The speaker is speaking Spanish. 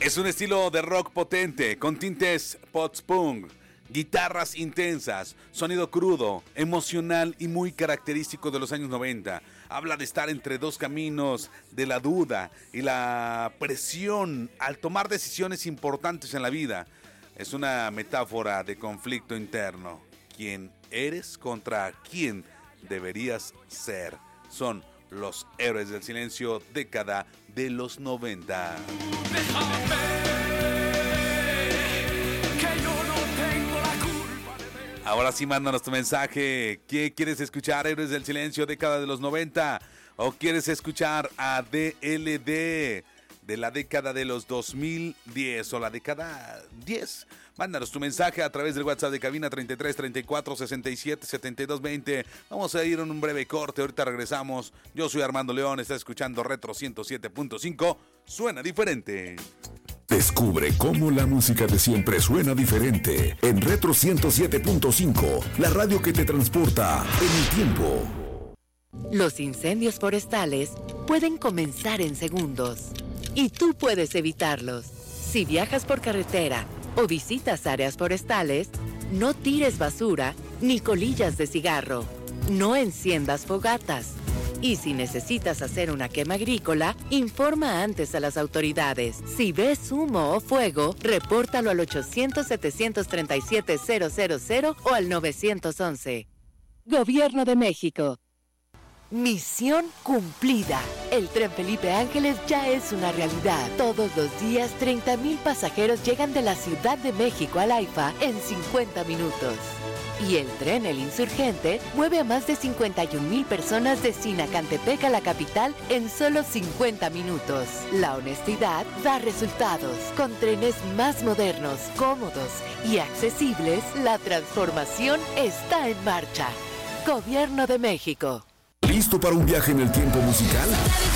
Es un estilo de rock potente, con tintes post-punk, guitarras intensas, sonido crudo, emocional y muy característico de los años 90. Habla de estar entre dos caminos, de la duda y la presión al tomar decisiones importantes en la vida. Es una metáfora de conflicto interno. ¿Quién eres contra quién deberías ser? Son los Héroes del Silencio, década de los 90. Ahora sí, mándanos tu mensaje. ¿Qué quieres escuchar? Héroes del Silencio, década de los 90. ¿O quieres escuchar a DLD de la década de los 2010 o la década 10? Mándanos tu mensaje a través del WhatsApp de cabina 33 34 67 72 20. Vamos a ir en un breve corte. Ahorita regresamos. Yo soy Armando León. Está escuchando Retro 107.5. Suena diferente. Descubre cómo la música de siempre suena diferente en Retro 107.5, la radio que te transporta en el tiempo. Los incendios forestales pueden comenzar en segundos y tú puedes evitarlos. Si viajas por carretera o visitas áreas forestales, no tires basura ni colillas de cigarro. No enciendas fogatas. Y si necesitas hacer una quema agrícola, informa antes a las autoridades. Si ves humo o fuego, repórtalo al 800-737-000 o al 911. Gobierno de México. Misión cumplida. El tren Felipe Ángeles ya es una realidad. Todos los días, 30,000 pasajeros llegan de la Ciudad de México al AIFA en 50 minutos. Y el tren El Insurgente mueve a más de 51,000 personas de Sinacantepec a la capital en solo 50 minutos. La honestidad da resultados. Con trenes más modernos, cómodos y accesibles, la transformación está en marcha. Gobierno de México. ¿Listo para un viaje en el tiempo musical?